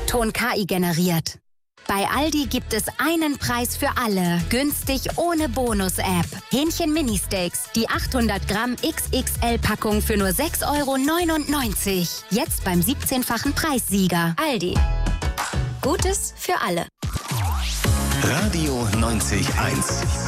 O-Ton KI generiert. Bei Aldi gibt es einen Preis für alle. Günstig ohne Bonus-App. Hähnchen Mini-Steaks, die 800 Gramm XXL-Packung für nur 6,99 €. Jetzt beim 17-fachen Preissieger. Aldi. Gutes für alle. Radio 90.1